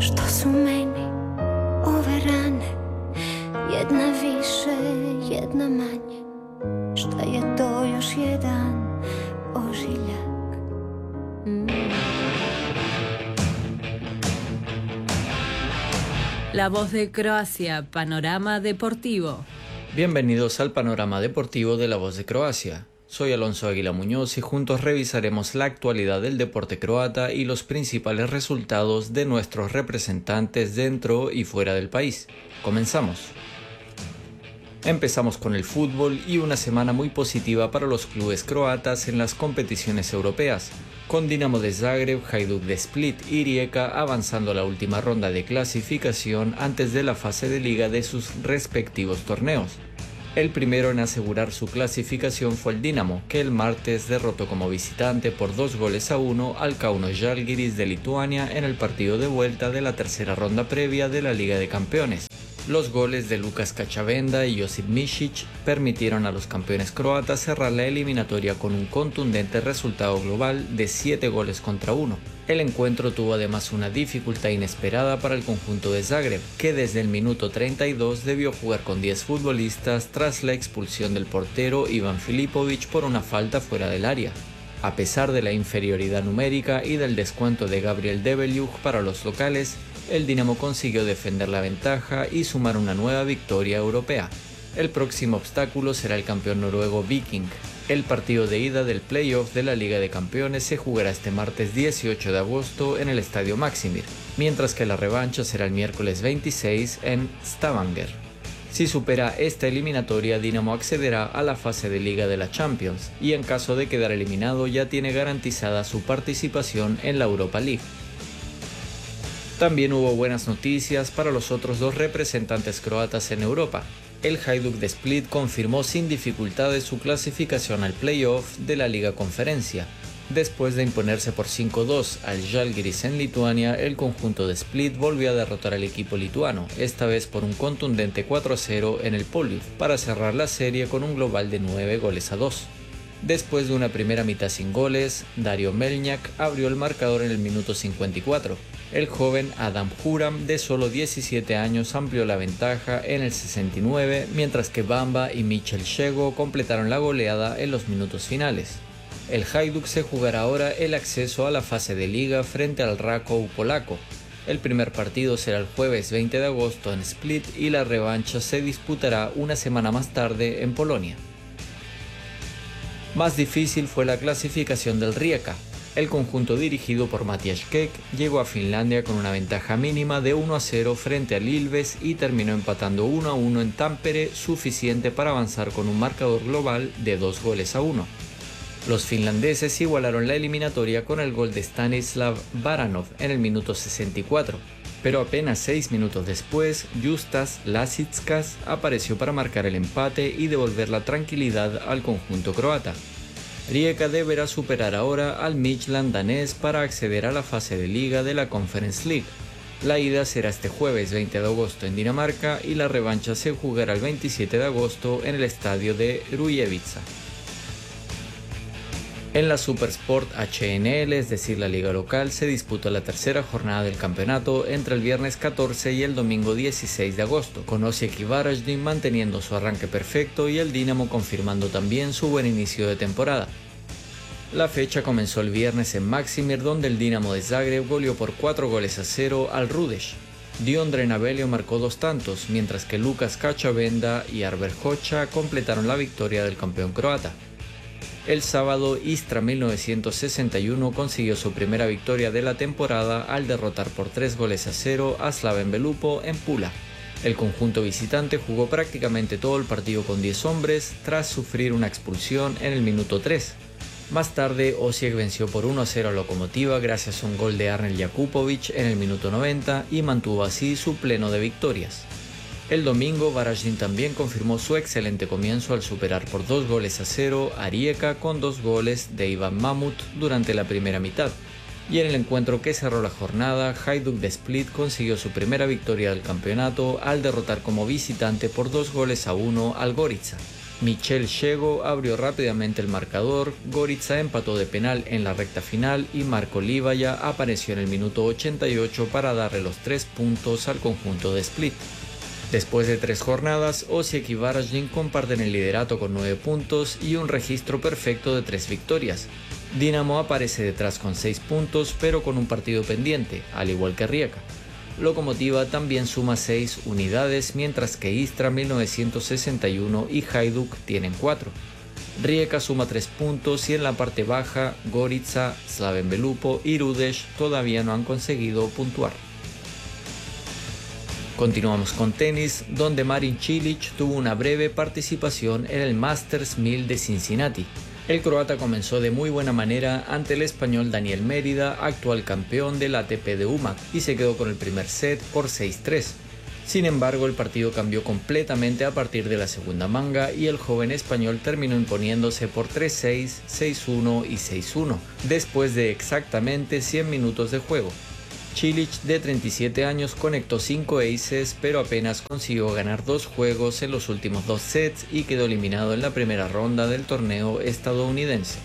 što su meni ove rane, jedna više, jedna manje. Šta je to još jedan ožiljak? La Voz de Croacia, Panorama Deportivo. Bienvenidos al Panorama Deportivo de La Voz de Croacia. Soy Alonso Águila Muñoz y juntos revisaremos la actualidad del deporte croata y los principales resultados de nuestros representantes dentro y fuera del país. Comenzamos. Empezamos con el fútbol y una semana muy positiva para los clubes croatas en las competiciones europeas, con Dinamo de Zagreb, Hajduk de Split y Rijeka avanzando a la última ronda de clasificación antes de la fase de liga de sus respectivos torneos. El primero en asegurar su clasificación fue el Dinamo, que el martes derrotó como visitante por 2-1 al Kauno Žalgiris de Lituania en el partido de vuelta de la tercera ronda previa de la Liga de Campeones. Los goles de Lukas Kacavenda y Josip Mišić permitieron a los campeones croatas cerrar la eliminatoria con un contundente resultado global de 7-1. El encuentro tuvo además una dificultad inesperada para el conjunto de Zagreb, que desde el minuto 32 debió jugar con 10 futbolistas tras la expulsión del portero Ivan Filipović por una falta fuera del área. A pesar de la inferioridad numérica y del descuento de Gabriel Debeljuh para los locales, el Dinamo consiguió defender la ventaja y sumar una nueva victoria europea. El próximo obstáculo será el campeón noruego Viking. El partido de ida del playoff de la Liga de Campeones se jugará este martes 18 de agosto en el Estadio Maksimir, mientras que la revancha será el miércoles 26 en Stavanger. Si supera esta eliminatoria, Dinamo accederá a la fase de Liga de la Champions y en caso de quedar eliminado ya tiene garantizada su participación en la Europa League. También hubo buenas noticias para los otros dos representantes croatas en Europa. El Hajduk de Split confirmó sin dificultades su clasificación al playoff de la Liga Conferencia. Después de imponerse por 5-2 al Žalgiris en Lituania, el conjunto de Split volvió a derrotar al equipo lituano, esta vez por un contundente 4-0 en el Poliv, para cerrar la serie con un global de 9-2. Después de una primera mitad sin goles, Dario Melnjak abrió el marcador en el minuto 54. El joven Adam Huram, de solo 17 años, amplió la ventaja en el 69, mientras que Bamba y Michel Šego completaron la goleada en los minutos finales. El Hajduk se jugará ahora el acceso a la fase de liga frente al Rakow polaco. El primer partido será el jueves 20 de agosto en Split y la revancha se disputará una semana más tarde en Polonia. Más difícil fue la clasificación del Rijeka. El conjunto dirigido por Matías Kek llegó a Finlandia con una ventaja mínima de 1-0 frente al Ilves y terminó empatando 1-1 en Tampere, suficiente para avanzar con un marcador global de 2-1. Los finlandeses igualaron la eliminatoria con el gol de Stanislav Baranov en el minuto 64, pero apenas 6 minutos después, Justas Lasitskas apareció para marcar el empate y devolver la tranquilidad al conjunto croata. Rijeka deberá superar ahora al Midtjylland danés para acceder a la fase de liga de la Conference League. La ida será este jueves 20 de agosto en Dinamarca y la revancha se jugará el 27 de agosto en el estadio de Rujevica. En la Supersport HNL, es decir la liga local, se disputó la tercera jornada del campeonato entre el viernes 14 y el domingo 16 de agosto, con Osijek y Varaždin manteniendo su arranque perfecto y el Dinamo confirmando también su buen inicio de temporada. La fecha comenzó el viernes en Maksimir, donde el Dinamo de Zagreb goleó por 4-0 al Rudeš. Dion Drenabelio marcó 2 tantos, mientras que Lukas Kacavenda y Arber Hoxha completaron la victoria del campeón croata. El sábado, Istra 1961 consiguió su primera victoria de la temporada al derrotar por 3-0 a Slaven Belupo en Pula. El conjunto visitante jugó prácticamente todo el partido con 10 hombres tras sufrir una expulsión en el minuto 3. Más tarde, Osijek venció por 1-0 a Lokomotiva gracias a un gol de Arnel Jakupovic en el minuto 90 y mantuvo así su pleno de victorias. El domingo, Varaždin también confirmó su excelente comienzo al superar por 2-0 a Rijeka con 2 goles de Ivan Mamut durante la primera mitad. Y en el encuentro que cerró la jornada, Hajduk de Split consiguió su primera victoria del campeonato al derrotar como visitante por 2-1 al Gorica. Michel Chego abrió rápidamente el marcador, Gorica empató de penal en la recta final y Marco Livaya apareció en el minuto 88 para darle los 3 puntos al conjunto de Split. Después de 3 jornadas, Osijek y Varaždin comparten el liderato con 9 puntos y un registro perfecto de 3 victorias. Dinamo aparece detrás con 6 puntos, pero con un partido pendiente, al igual que Rijeka. Lokomotiva también suma 6 unidades, mientras que Istra 1961 y Hajduk tienen 4. Rijeka suma 3 puntos y en la parte baja, Gorica, Slaven Belupo y Rudeš todavía no han conseguido puntuar. Continuamos con tenis, donde Marin Cilic tuvo una breve participación en el Masters 1000 de Cincinnati. El croata comenzó de muy buena manera ante el español Daniel Mérida, actual campeón del ATP de UMAC, y se quedó con el primer set por 6-3. Sin embargo, el partido cambió completamente a partir de la segunda manga y el joven español terminó imponiéndose por 3-6, 6-1 y 6-1, después de exactamente 100 minutos de juego. Cilic, de 37 años, conectó 5 aces, pero apenas consiguió ganar 2 juegos en los últimos 2 sets y quedó eliminado en la primera ronda del torneo estadounidense.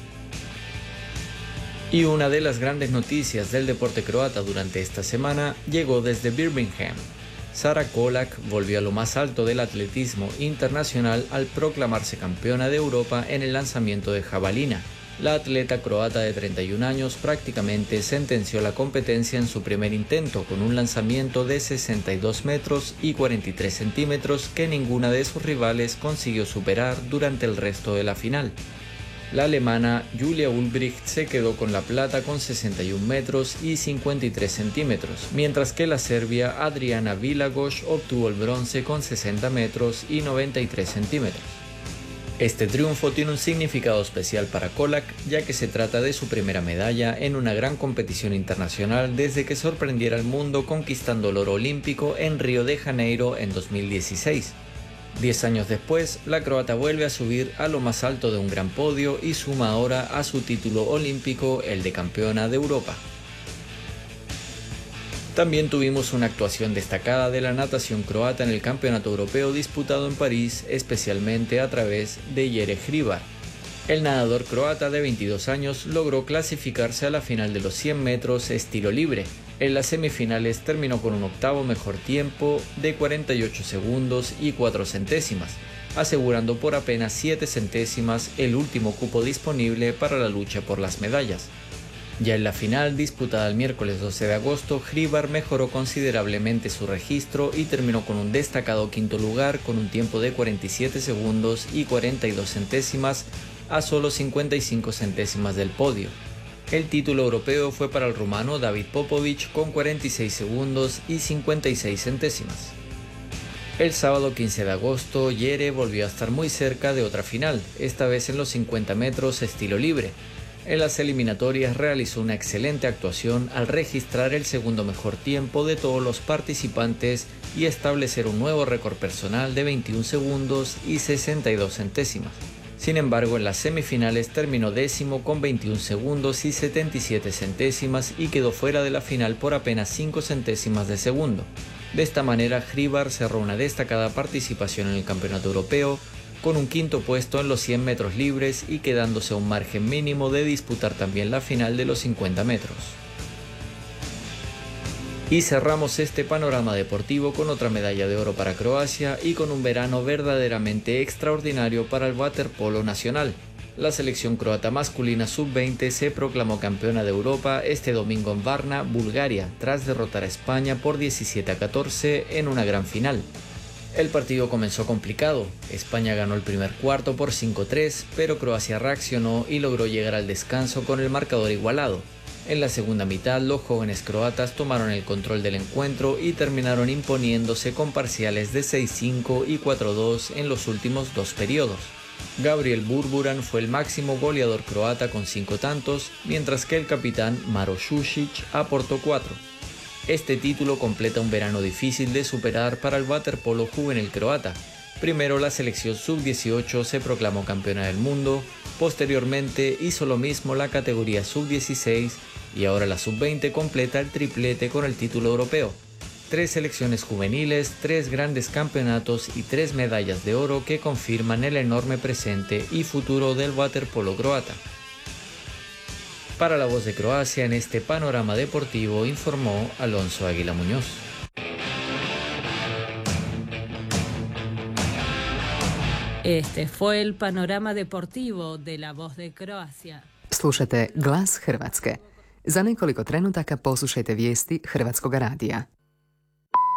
Y una de las grandes noticias del deporte croata durante esta semana llegó desde Birmingham. Sara Kolak volvió a lo más alto del atletismo internacional al proclamarse campeona de Europa en el lanzamiento de jabalina. La atleta croata de 31 años prácticamente sentenció la competencia en su primer intento con un lanzamiento de 62 metros y 43 centímetros que ninguna de sus rivales consiguió superar durante el resto de la final. La alemana Julia Ulbricht se quedó con la plata con 61 metros y 53 centímetros, mientras que la serbia Adriana Vilagos obtuvo el bronce con 60 metros y 93 centímetros. Este triunfo tiene un significado especial para Kolak, ya que se trata de su primera medalla en una gran competición internacional desde que sorprendiera al mundo conquistando el oro olímpico en Río de Janeiro en 2016. 10 años después, la croata vuelve a subir a lo más alto de un gran podio y suma ahora a su título olímpico el de campeona de Europa. También tuvimos una actuación destacada de la natación croata en el Campeonato Europeo disputado en París, especialmente a través de Jere Hribar. El nadador croata de 22 años logró clasificarse a la final de los 100 metros estilo libre. En las semifinales terminó con un octavo mejor tiempo de 48 segundos y 4 centésimas, asegurando por apenas 7 centésimas el último cupo disponible para la lucha por las medallas. Ya en la final, disputada el miércoles 12 de agosto, Hribar mejoró considerablemente su registro y terminó con un destacado quinto lugar con un tiempo de 47 segundos y 42 centésimas a solo 55 centésimas del podio. El título europeo fue para el rumano David Popovic con 46 segundos y 56 centésimas. El sábado 15 de agosto, Jere volvió a estar muy cerca de otra final, esta vez en los 50 metros estilo libre. En las eliminatorias realizó una excelente actuación al registrar el segundo mejor tiempo de todos los participantes y establecer un nuevo récord personal de 21 segundos y 62 centésimas. Sin embargo, en las semifinales terminó décimo con 21 segundos y 77 centésimas y quedó fuera de la final por apenas 5 centésimas de segundo. De esta manera, Hribar cerró una destacada participación en el Campeonato Europeo, con un quinto puesto en los 100 metros libres y quedándose a un margen mínimo de disputar también la final de los 50 metros. Y cerramos este panorama deportivo con otra medalla de oro para Croacia y con un verano verdaderamente extraordinario para el waterpolo nacional. La selección croata masculina sub-20 se proclamó campeona de Europa este domingo en Varna, Bulgaria, tras derrotar a España por 17-14 en una gran final. El partido comenzó complicado, España ganó el primer cuarto por 5-3, pero Croacia reaccionó y logró llegar al descanso con el marcador igualado. En la segunda mitad, los jóvenes croatas tomaron el control del encuentro y terminaron imponiéndose con parciales de 6-5 y 4-2 en los últimos 2 periodos. Gabriel Burburan fue el máximo goleador croata con 5 tantos, mientras que el capitán Maro Šušić aportó 4. Este título completa un verano difícil de superar para el waterpolo juvenil croata. Primero, la selección sub-18 se proclamó campeona del mundo, posteriormente hizo lo mismo la categoría sub-16 y ahora la sub-20 completa el triplete con el título europeo. 3 selecciones juveniles, 3 grandes campeonatos y 3 medallas de oro que confirman el enorme presente y futuro del waterpolo croata. Para La Voz de Croacia, en este panorama deportivo, informó Alonso Águila Muñoz. Este fue el panorama deportivo de La Voz de Croacia. Slušate Glas Hrvatske. Za nekoliko trenutaka poslušajte vijesti Hrvatskog radija.